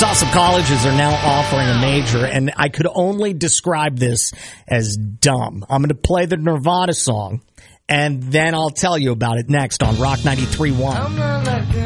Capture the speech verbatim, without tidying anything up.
Saw some colleges are now offering a major, and I could only describe this as dumb. I'm going to play the Nirvana song, and then I'll tell you about it next on Rock ninety-three point one.